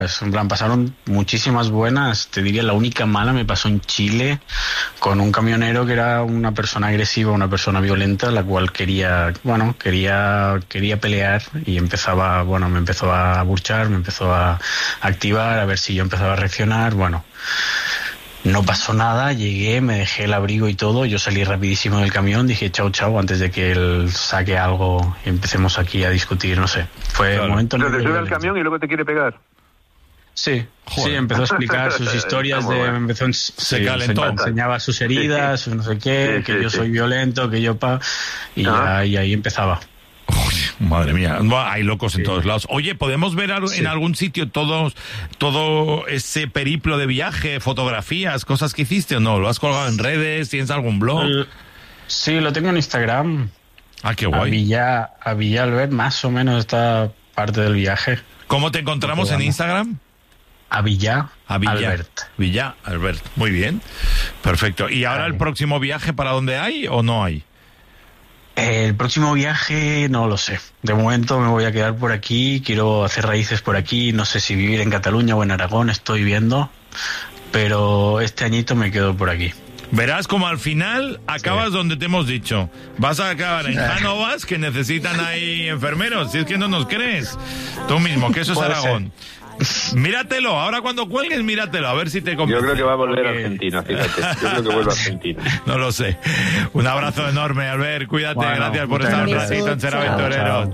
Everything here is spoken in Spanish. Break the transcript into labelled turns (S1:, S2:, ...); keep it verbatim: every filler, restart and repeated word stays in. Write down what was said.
S1: Pues, en plan, pasaron muchísimas buenas. Te diría, la única mala me pasó en Chile con un camionero que era una persona agresiva, una persona violenta, la cual quería, bueno, quería, quería pelear y empezaba, bueno, me empezó a abuchar, me empezó a activar, a ver si yo empezaba a reaccionar, bueno. No pasó nada, llegué, me dejé el abrigo y todo, yo salí rapidísimo del camión, dije chao chao antes de que él saque algo y empecemos aquí a discutir, no sé. Fue
S2: claro.
S1: un momento...
S3: Pero te sube al camión y luego te quiere pegar.
S1: Sí,
S2: Joder.
S1: sí, empezó a explicar sus historias, de,
S3: bueno.
S1: empezó en,
S2: Se
S1: sí,
S2: calentó.
S1: enseñaba, enseñaba sus heridas, no sé qué,
S3: Sí,
S1: que
S3: sí,
S1: yo
S3: sí.
S1: soy violento, que yo pa... Y,
S3: Ah.
S1: ya, y ahí empezaba.
S2: Uy, madre mía, Buah, hay locos en
S1: Sí.
S2: todos lados. Oye, ¿podemos ver al-
S1: Sí.
S2: en algún sitio todos, todo ese periplo de viaje, fotografías, cosas que hiciste o no? ¿Lo has colgado en redes? ¿Tienes algún blog?
S1: El- sí, lo tengo en Instagram.
S2: Ah, qué
S1: A
S2: guay.
S1: Villa, a Villa Albert, más o menos esta parte del viaje.
S2: ¿Cómo te encontramos en
S1: Vamos.
S2: Instagram?
S1: A Villa,
S2: A Villa
S1: Albert.
S2: Villa Albert. Muy bien. Perfecto. ¿Y ahora
S1: Vale.
S2: el próximo viaje para dónde hay o no hay?
S1: El próximo viaje no lo sé. De momento me voy a quedar por aquí, quiero hacer raíces por aquí, no sé si vivir en Cataluña o en Aragón, estoy viendo, pero este añito me quedo por aquí.
S2: Verás como al final acabas
S1: Sí.
S2: donde te hemos dicho. Vas a acabar en Cánovas, que necesitan ahí enfermeros. Si es que no nos crees. Tú mismo, que eso es
S1: Puede
S2: Aragón. Míratelo, ahora cuando cuelgues, míratelo, a ver si te convence.
S3: Yo creo que va a volver a
S1: Porque-
S3: Argentina, fíjate. Yo creo que vuelve a Argentina.
S2: No lo sé. Un abrazo enorme, Albert. Cuídate,
S1: Bueno,
S2: gracias por
S1: muchas
S2: estar un
S1: gracias.
S2: ratito en Ser
S4: Chao.
S2: Aventureros.
S1: Chao.